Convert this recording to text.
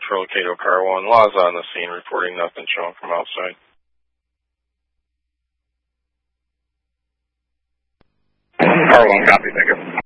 for Locato Car 1. Law's on the scene reporting nothing showing from outside. Car 1, copy, thank you.